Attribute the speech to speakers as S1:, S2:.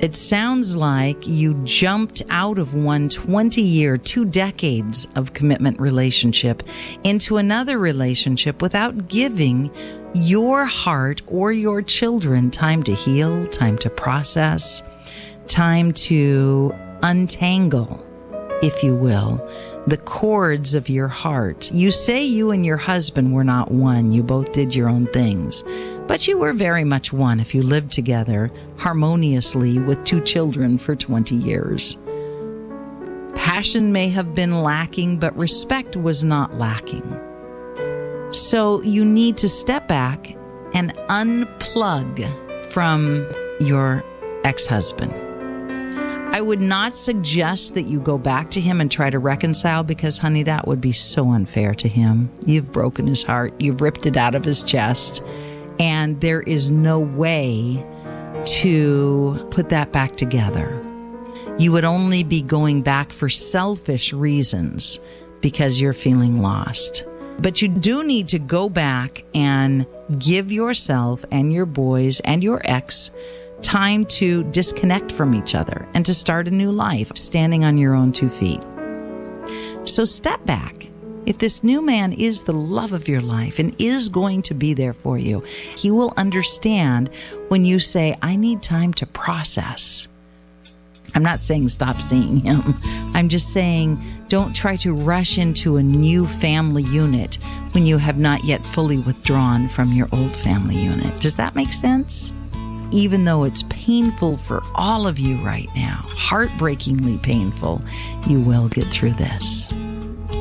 S1: It sounds like you jumped out of one 20-year, 2 decades of commitment relationship into another relationship without giving your heart or your children time to heal, time to process, time to untangle, if you will, the cords of your heart. You say you and your husband were not one. You both did your own things. But you were very much one if you lived together harmoniously with 2 children for 20 years. Passion may have been lacking, but respect was not lacking. So you need to step back and unplug from your ex-husband. I would not suggest that you go back to him and try to reconcile because, honey, that would be so unfair to him. You've broken his heart. You've ripped it out of his chest. And there is no way to put that back together. You would only be going back for selfish reasons because you're feeling lost. But you do need to go back and give yourself and your boys and your ex time to disconnect from each other and to start a new life, standing on your own 2 feet. So step back. If this new man is the love of your life and is going to be there for you, he will understand when you say, I need time to process. I'm not saying stop seeing him. I'm just saying don't try to rush into a new family unit when you have not yet fully withdrawn from your old family unit. Does that make sense? Even though it's painful for all of you right now, heartbreakingly painful, you will get through this.